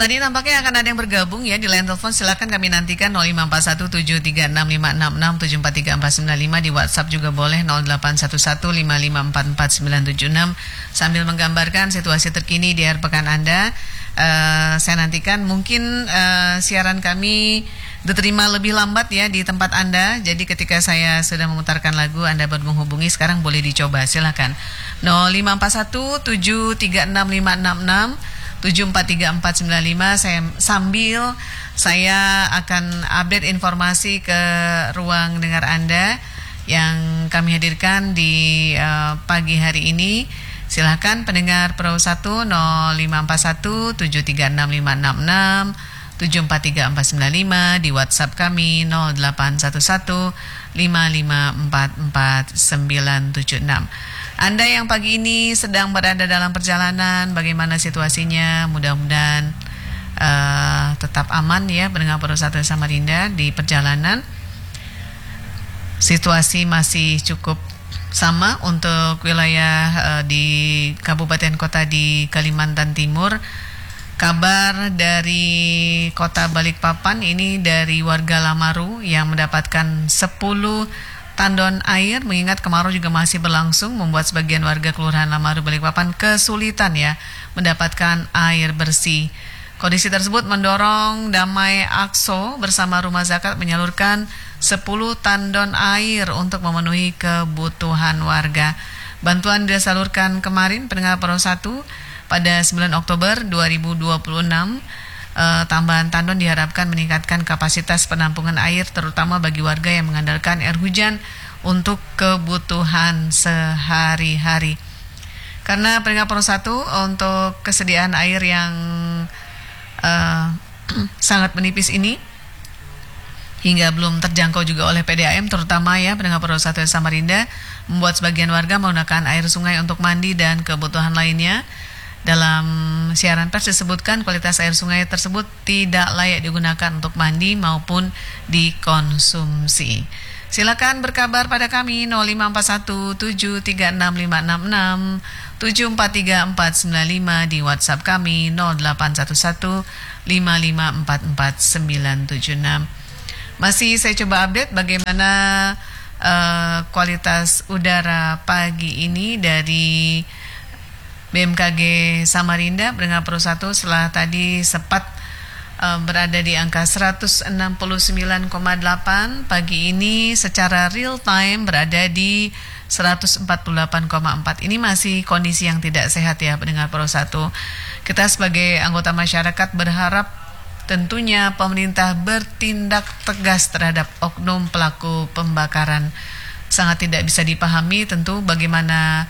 Tadi nampaknya akan ada yang bergabung ya di line telepon. Silakan kami nantikan 0541736556743495, di WhatsApp juga boleh 081155449976 sambil menggambarkan situasi terkini di akhir pekan Anda. Saya nantikan mungkin siaran kami diterima lebih lambat ya di tempat Anda. Jadi ketika saya sudah memutarkan lagu, Anda baru menghubungi, sekarang boleh dicoba. Silakan 0541736566 743495. Saya akan update informasi ke ruang dengar Anda yang kami hadirkan di pagi hari ini. Silakan pendengar Pro 1 0541736566 743495, di WhatsApp kami 081155444976. Anda yang pagi ini sedang berada dalam perjalanan, bagaimana situasinya? Mudah-mudahan tetap aman ya pendengar Pro 1 Samarinda di perjalanan. Situasi masih cukup sama untuk wilayah di kabupaten kota di Kalimantan Timur. Kabar dari kota Balikpapan ini dari warga Lamaru yang mendapatkan 10 tandon air, mengingat kemarau juga masih berlangsung, membuat sebagian warga Kelurahan Lamaru Balikpapan kesulitan ya mendapatkan air bersih. Kondisi tersebut mendorong Damai Akso bersama Rumah Zakat menyalurkan 10 tandon air untuk memenuhi kebutuhan warga. Bantuan disalurkan kemarin pendengar Pro 1 pada 9 Oktober 2026. Tambahan tandon diharapkan meningkatkan kapasitas penampungan air terutama bagi warga yang mengandalkan air hujan untuk kebutuhan sehari-hari. Karena pendengar Pro 1 untuk kesediaan air yang sangat menipis ini hingga belum terjangkau juga oleh PDAM, terutama ya pendengar Pro 1 Samarinda, membuat sebagian warga menggunakan air sungai untuk mandi dan kebutuhan lainnya. Dalam siaran pers disebutkan kualitas air sungai tersebut tidak layak digunakan untuk mandi maupun dikonsumsi. Silakan berkabar pada kami 0541736566 743495, di WhatsApp kami 081155444976. Masih saya coba update bagaimana kualitas udara pagi ini dari BMKG Samarinda. Pendengar Pro 1 setelah tadi sempat berada di angka 169,8, pagi ini secara real time berada di 148,4. Ini masih kondisi yang tidak sehat ya pendengar Pro 1. Kita sebagai anggota masyarakat berharap tentunya pemerintah bertindak tegas terhadap oknum pelaku pembakaran. Sangat tidak bisa dipahami tentu bagaimana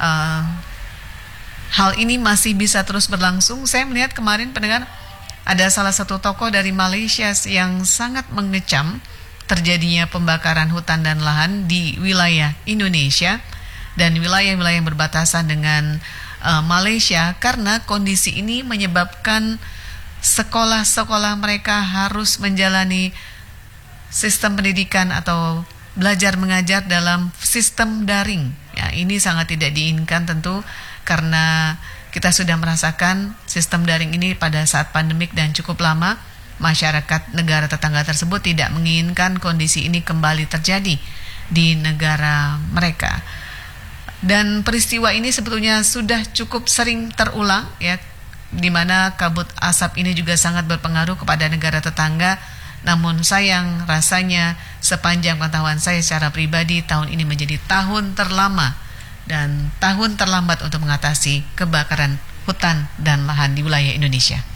hal ini masih bisa terus berlangsung. Saya melihat kemarin pendengar ada salah satu tokoh dari Malaysia yang sangat mengecam terjadinya pembakaran hutan dan lahan di wilayah Indonesia dan wilayah-wilayah yang berbatasan dengan Malaysia, karena kondisi ini menyebabkan sekolah-sekolah mereka harus menjalani sistem pendidikan atau belajar mengajar dalam sistem daring. Ya, ini sangat tidak diinginkan tentu, karena kita sudah merasakan sistem daring ini pada saat pandemik dan cukup lama. Masyarakat negara tetangga tersebut tidak menginginkan kondisi ini kembali terjadi di negara mereka. Dan peristiwa ini sebetulnya sudah cukup sering terulang ya, di mana kabut asap ini juga sangat berpengaruh kepada negara tetangga. Namun sayang rasanya sepanjang pengetahuan saya secara pribadi, tahun ini menjadi tahun terlama dan tahun terlambat untuk mengatasi kebakaran hutan dan lahan di wilayah Indonesia.